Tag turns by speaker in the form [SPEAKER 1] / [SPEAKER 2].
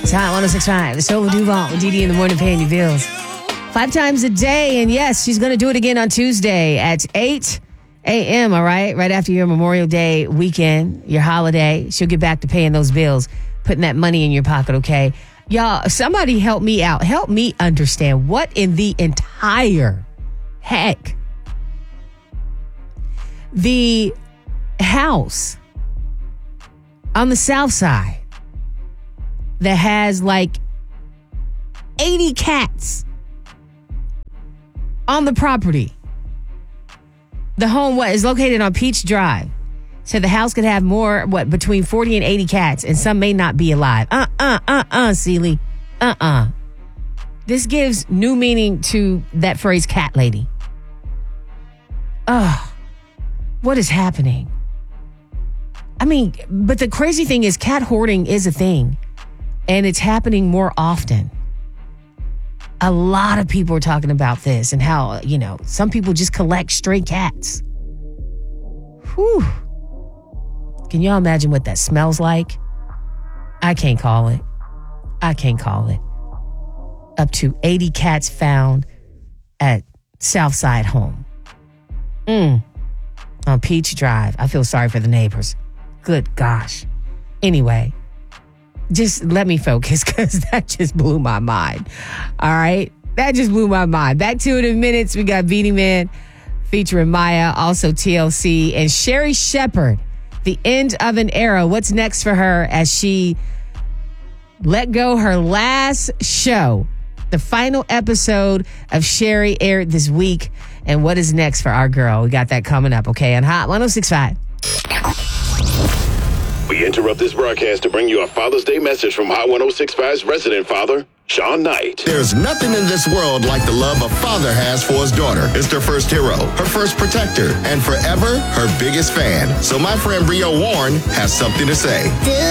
[SPEAKER 1] It's Hot 106.5. The Soul of Duval with Didi in the morning paying your bills. 5 times a day. And yes, she's going to do it again on Tuesday at 8 a.m., all right? Right after your Memorial Day weekend, your holiday. She'll get back to paying those bills, putting that money in your pocket, okay? Y'all, somebody help me out. Help me understand what in the entire heck the house on the south side that has like 80 cats on the property. The home is located on Peach Drive. So the house could have between 40 and 80 cats, and some may not be alive. Sealy. This gives new meaning to that phrase, cat lady. What is happening? I mean, but the crazy thing is cat hoarding is a thing, and it's happening more often. A lot of people are talking about this and how, some people just collect stray cats. Whew. Can y'all imagine what that smells like? I can't call it. Up to 80 cats found at Southside home. On Peach Drive. I feel sorry for the neighbors. Good gosh. Anyway, just let me focus because that just blew my mind. All right? That just blew my mind. Back to it in minutes. We got Beanie Man featuring Maya, also TLC, and Sherri Shepherd. The end of an era. What's next for her as she let go her last show? The final episode of Sherri aired this week. And what is next for our girl? We got that coming up, okay, on Hot 106.5.
[SPEAKER 2] We interrupt this broadcast to bring you a Father's Day message from Hot 106.5's resident father, Sean Knight.
[SPEAKER 3] There's nothing in this world like the love a father has for his daughter. It's their first hero, her first protector, and forever her biggest fan. So my friend Brio Warren has something to say.